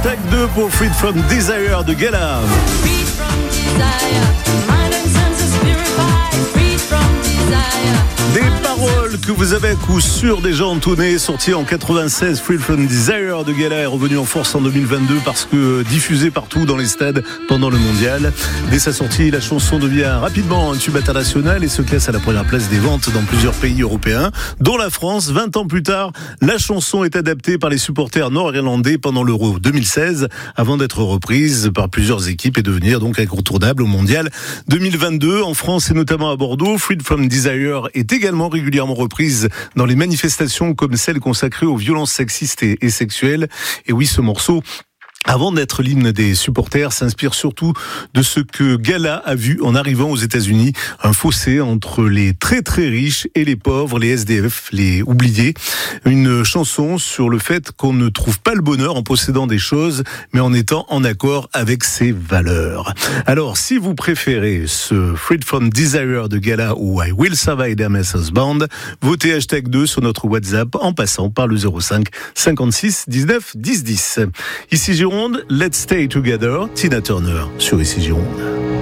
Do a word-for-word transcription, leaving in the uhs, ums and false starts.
Tag deux pour Freed from Desire de Gala. Free from desire, mind and senses purified. Free from desire. Des paroles que vous avez à coup sûr déjà entonnées, sorti en quatre-vingt-seize, Free from Desire de Gala est revenu en force en deux mille vingt-deux parce que diffusé partout dans les stades pendant le mondial. Dès sa sortie, la chanson devient rapidement un tube international et se classe à la première place des ventes dans plusieurs pays européens, dont la France. vingt ans plus tard, la chanson est adaptée par les supporters nord-irlandais pendant l'Euro deux mille seize, avant d'être reprise par plusieurs équipes et devenir donc incontournable au mondial deux mille vingt-deux. En France et notamment à Bordeaux, Freed from Desire est également régulièrement reprise dans les manifestations comme celle consacrée aux violences sexistes et, et sexuelles. Et oui, ce morceau, avant d'être l'hymne des supporters, s'inspire surtout de ce que Gala a vu en arrivant aux États-Unis, un fossé entre les très très riches et les pauvres, les S D F, les oubliés. Une chanson sur le fait qu'on ne trouve pas le bonheur en possédant des choses, mais en étant en accord avec ses valeurs. Alors, si vous préférez ce Freed from Desire de Gala ou I Will Survive the Messers Band, votez hashtag deux sur notre WhatsApp en passant par le zéro cinq cinquante-six dix-neuf dix dix. Ici Gironde, Let's Stay Together, Tina Turner sur Ici Gironde.